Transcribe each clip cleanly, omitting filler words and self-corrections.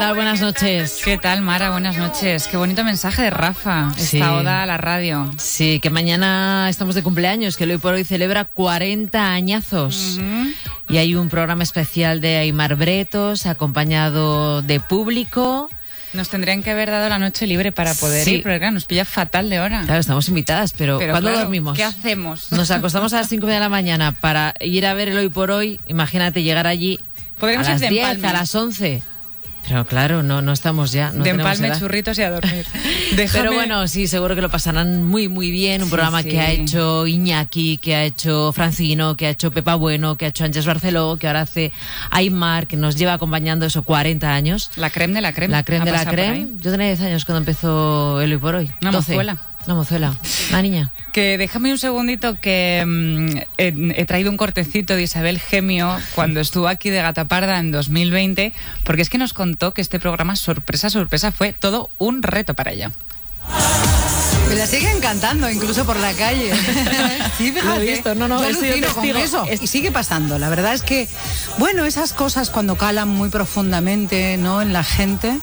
Buenas noches. ¿Qué tal, Mara? Buenas noches. Qué bonito mensaje de Rafa. Sí. Esta oda a la radio. Sí, que mañana estamos de cumpleaños, que el Hoy por Hoy celebra 40 añazos. Y hay un programa especial de Aimar Bretos, acompañado de público. Nos tendrían que haber dado la noche libre para poder ir, porque claro, nos pilla fatal de hora. Claro, estamos invitadas, pero ¿cuándo claro, dormimos? ¿qué hacemos? Nos acostamos a las 5 de la mañana para ir a ver el Hoy por Hoy. Imagínate llegar allí Podríamos a las ir de 10, empalme. a las 11. Pero claro, no estamos ya. No de tenemos empalme, edad. churritos y a dormir. Pero bueno, sí, seguro que lo pasarán muy, muy bien. Un programa que ha hecho Iñaki, que ha hecho Francino, que ha hecho Pepa Bueno, que ha hecho Ángeles Barceló, que ahora hace Aimar, que nos lleva acompañando esos 40 años. La creme de la creme. La creme de la creme. Yo tenía 10 años cuando empezó el Hoy por Hoy. Una 12. mozuela. Una mozuela. Una niña. Que déjame un segundito que he traído un cortecito de Isabel Gemio cuando estuvo aquí de Gata Parda en 2020, porque es que nos contó que este programa, sorpresa, fue todo un reto para ella. Me la siguen cantando incluso por la calle. Sí, fíjate. Lo he visto, no, Yo he sido alucino con testigo. eso. Y sigue pasando. La verdad es que, bueno, esas cosas cuando calan muy profundamente, ¿no?, en la gente,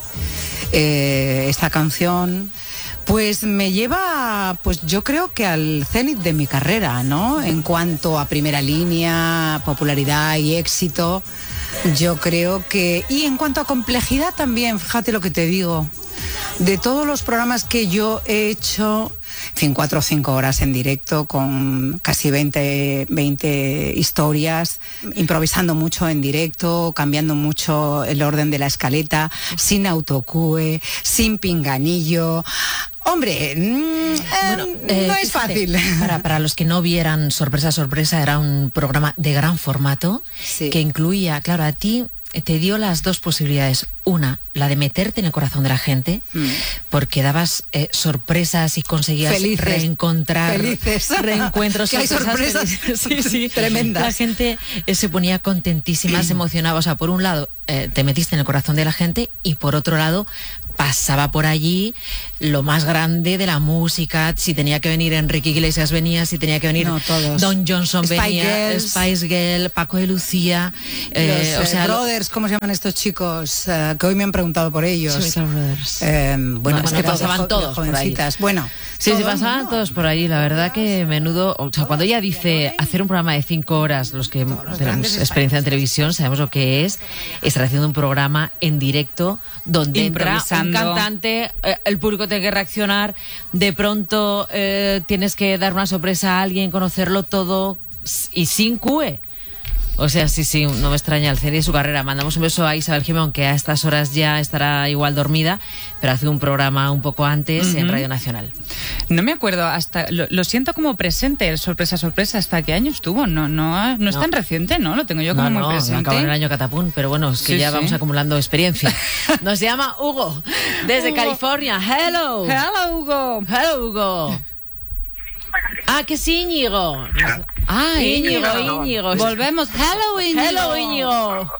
esta canción, pues me lleva, pues yo creo que al cenit de mi carrera, ¿no? En cuanto a primera línea, popularidad y éxito, yo creo que... Y en cuanto a complejidad también, fíjate lo que te digo. De todos los programas que yo he hecho, en fin, 4 o 5 horas en directo con casi 20 historias, improvisando mucho en directo, cambiando mucho el orden de la escaleta, sin autocue, sin pinganillo. Hombre, no es fácil. Para los que no vieran Sorpresa, era un programa de gran formato, Sí. que incluía, claro, a ti te dio las dos posibilidades. Una, la de meterte en el corazón de la gente, porque dabas sorpresas y conseguías reencontrar reencuentros. Que hay sorpresas sí, tremendas. La gente se ponía contentísima, se emocionaba. O sea, por un lado, te metiste en el corazón de la gente, y por otro lado, pasaba por allí lo más grande de la música. Si tenía que venir Enrique Iglesias, venía. Si tenía que venir Don Johnson, venía. Spice Girl, Paco de Lucía. Los Brothers, ¿cómo se llaman estos chicos? Que hoy me han preguntado por ellos. Brothers. Bueno, es que pasaban todos por ahí. jovencitas. Bueno, Sí, se pasaban todos por allí. La verdad que menudo... O sea, cuando ella dice hacer un programa de 5 horas, los que tenemos experiencia en televisión sabemos lo que es estar haciendo un programa en directo donde entra un cantante, el público tiene que reaccionar, de pronto tienes que dar una sorpresa a alguien, conocerlo todo y sin cue. O sea, sí, no me extraña el cierre de su carrera. Mandamos un beso a Isabel Gemón, que a estas horas ya estará igual dormida, pero hace un programa un poco antes en Radio Nacional. No me acuerdo, hasta lo siento como presente, el Sorpresa, ¿hasta qué año estuvo? No es tan reciente, ¿no? Lo tengo yo como muy presente. No acabó en el año catapún, pero bueno, es que ya vamos acumulando experiencia. Nos llama Hugo, desde California. Hello. Hello, Hugo. Hello, Hugo. Ah, que sí, Íñigo. Ah, Íñigo. Volvemos. Hello, Íñigo. Hello, Íñigo.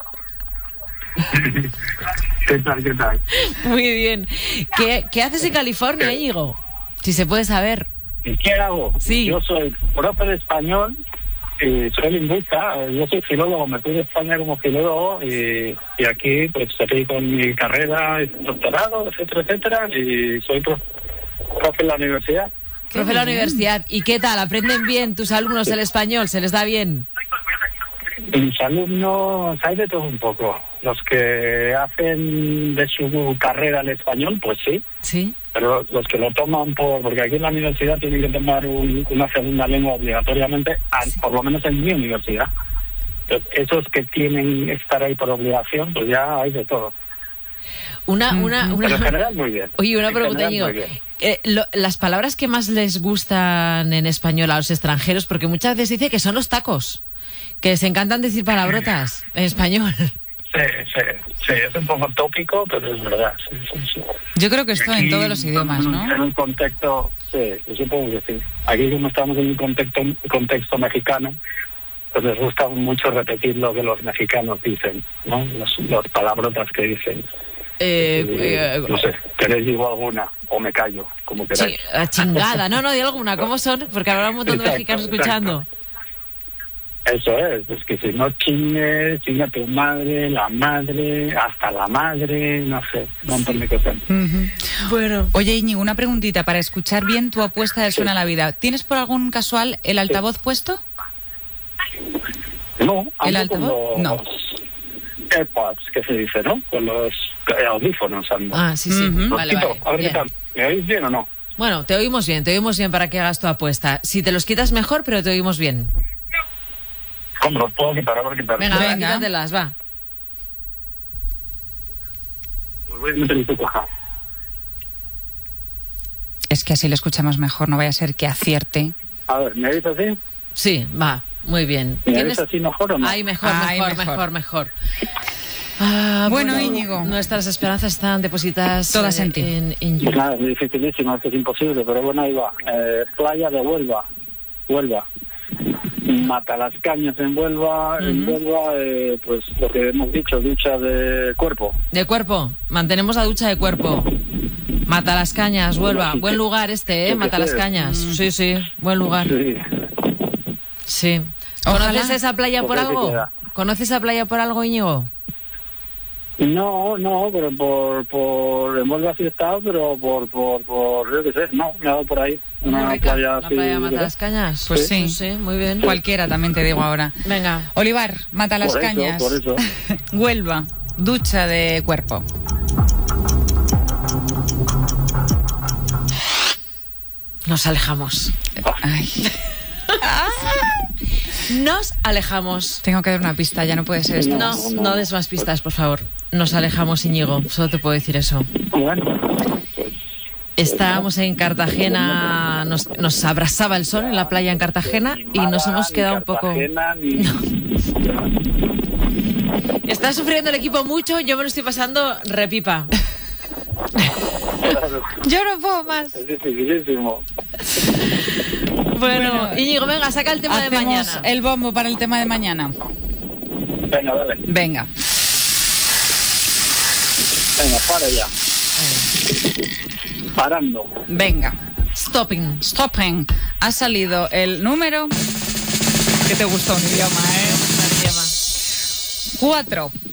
¿Qué tal? Muy bien. ¿Qué haces en California, Íñigo? Si se puede saber. ¿Y qué hago? Sí. Yo soy profe de español, soy lingüista, yo soy filólogo, me fui de España como filólogo y aquí pues seguí con mi carrera, doctorado, etcétera, y soy profe en la universidad. Profe de la universidad. ¿Y qué tal? ¿Aprenden bien tus alumnos el español? ¿Se les da bien? Mis alumnos hay de todo un poco. Los que hacen de su carrera el español, pues sí. Sí. Pero los que lo toman porque aquí en la universidad tienen que tomar una segunda lengua obligatoriamente, por lo menos en mi universidad. Entonces, esos que tienen que estar ahí por obligación, pues ya hay de todo. Pero en general muy bien. Oye, una pregunta, Íñigo. Las palabras que más les gustan en español a los extranjeros, porque muchas veces dice que son los tacos, que les encantan decir palabrotas en español. Sí, es un poco tópico, pero es verdad. Sí. Yo creo que esto en todos los idiomas, ¿no? En un contexto, sí, yo supongo que sí. Aquí como estamos en un contexto mexicano, pues les gusta mucho repetir lo que los mexicanos dicen, ¿no? Las palabrotas que dicen. No sé, ¿queréis digo alguna? O me callo, como queráis. Chingada, no, di alguna, ¿cómo son? Porque habrá un montón de mexicanos escuchando. Eso es que si no chingue tu madre, hasta la madre, no sé, un montón de cosas. Bueno. Oye, Íñigo, una preguntita para escuchar bien tu apuesta de Suena la Vida. ¿Tienes por algún casual el altavoz puesto? No, ¿El ando con altavoz? los No. AirPods, que se dice, ¿no? Con los audífonos ando. Ah, sí. Vale, Quito, vale. a ver Bien. qué tal. ¿Me oís bien o no? Bueno, te oímos bien para que hagas tu apuesta. Si te los quitas mejor, pero te oímos bien. ¿Cómo los puedo quitar? A ver qué tal. Venga, Venga. quítatelas, va. Los voy a meter en tu caja. Es que así lo escuchamos mejor, no vaya a ser que acierte. A ver, ¿me oís así? Sí, va, muy bien. ¿Me oís así mejor o no? Ay, mejor. mejor. Bueno, Íñigo. Nuestras esperanzas están depositadas Todas en ti. en Pues Íñigo. nada, es dificilísimo, esto es imposible, pero bueno, ahí va. Playa de Huelva. Matalascañas en Huelva, pues lo que hemos dicho, ducha de cuerpo. De cuerpo, mantenemos la ducha de cuerpo. Matalascañas, Huelva. Sí, Buen lugar este, sí, Matalascañas. Sí, buen lugar. Sí. Sí. Ojalá. ¿Conoces esa playa por Pues ahí se algo? queda. ¿Conoces esa playa por algo, Íñigo? No, pero en Huelva sí he estado, pero por yo qué sé, no, me he dado por ahí. Una Muy rica, playa la así. playa de Matalascañas. Pues sí. Sí, muy bien. Cualquiera, también te digo ahora. Venga. Olivar, Matalascañas. Por eso. Huelva, ducha de cuerpo. Nos alejamos. Ay, Nos alejamos. tengo que dar una pista, ya no puede ser esto. No des más pistas, por favor. Nos alejamos, Íñigo. Solo te puedo decir eso. Bueno, Estábamos en Cartagena, nos abrazaba el sol en la playa en Cartagena y nos hemos quedado un poco... Está sufriendo el equipo mucho, yo me lo estoy pasando repipa. Yo no puedo más. Es dificilísimo. Bueno, Íñigo, venga, saca el tema de Hacemos mañana. el bombo para el tema de mañana. Venga, dale. Venga. Venga, para ya. Parando. Venga. Stopping. Stoppen. Ha salido el número. Que te gustó un idioma, ¿eh? 4.